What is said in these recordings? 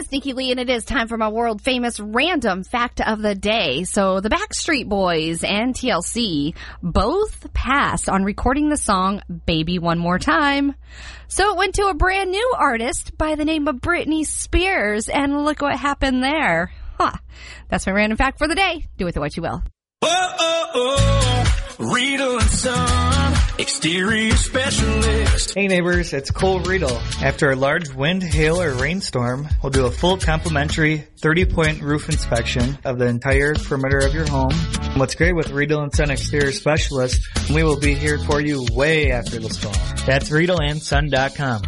is Nikki Lee, and it is time for my world-famous random fact of the day. So the Backstreet Boys and TLC both passed on recording the song Baby One More Time. So it went to a brand new artist by the name of Britney Spears, and look what happened there. That's my random fact for the day. Do with it what you will. Riedel and Son, exterior specialist. Hey neighbors, it's Cole Riedel. After a large wind, hail, or rainstorm, we'll do a full complimentary 30-point roof inspection of the entire perimeter of your home. What's great with Riedel and Son Exterior Specialist, we will be here for you way after the storm. That's RiedelandSon.com.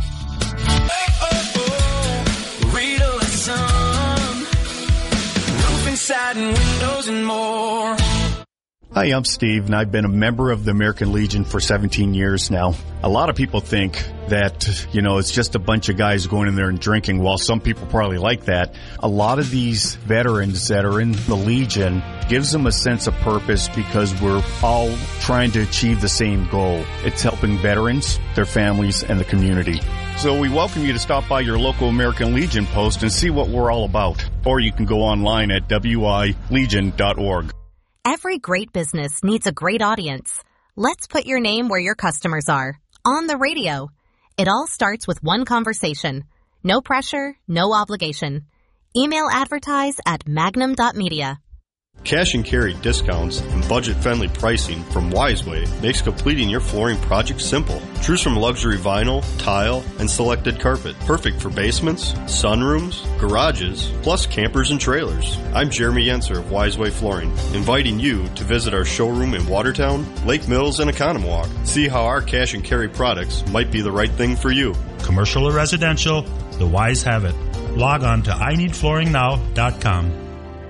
Riedel and Son, roofing, siding, windows, and more. Hi, I'm Steve, and I've been a member of the American Legion for 17 years now. A lot of people think that, it's just a bunch of guys going in there and drinking. While some people probably like that, a lot of these veterans that are in the Legion gives them a sense of purpose because we're all trying to achieve the same goal. It's helping veterans, their families, and the community. So we welcome you to stop by your local American Legion post and see what we're all about. Or you can go online at wilegion.org. Every great business needs a great audience. Let's put your name where your customers are. On the radio. It all starts with one conversation. No pressure, no obligation. Email advertise at magnum.media. Cash and carry discounts and budget-friendly pricing from Wiseway makes completing your flooring project simple. Choose from luxury vinyl, tile, and selected carpet. Perfect for basements, sunrooms, garages, plus campers and trailers. I'm Jeremy Yenser of Wiseway Flooring, inviting you to visit our showroom in Watertown, Lake Mills, and Economwalk. See how our cash and carry products might be the right thing for you. Commercial or residential, the Wise have it. Log on to ineedflooringnow.com.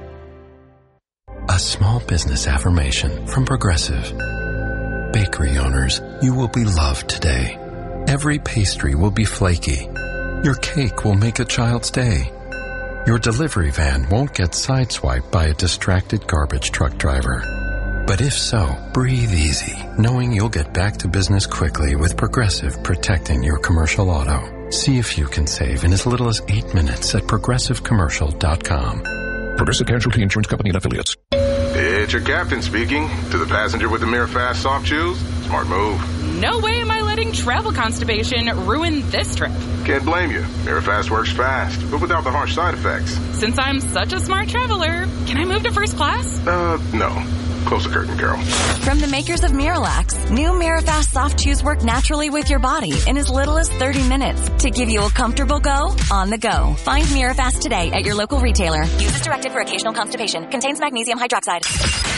A small business affirmation from Progressive. Bakery owners, you will be loved today. Every pastry will be flaky. Your cake will make a child's day. Your delivery van won't get sideswiped by a distracted garbage truck driver. But if so, breathe easy, knowing you'll get back to business quickly with Progressive protecting your commercial auto. See if you can save in as little as 8 minutes at progressivecommercial.com. Progressive Casualty Insurance Company and Affiliates. It's your captain speaking. To the passenger with the MiraFast soft chews, smart move. No way am I letting travel constipation ruin this trip. Can't blame you. MiraFast works fast, but without the harsh side effects. Since I'm such a smart traveler, can I move to first class? No. Close the curtain, Carol. From the makers of Miralax, new MiraFast soft chews work naturally with your body in as little as 30 minutes to give you a comfortable go on the go. Find MiraFast today at your local retailer. Use as directed for occasional constipation. Contains magnesium hydroxide.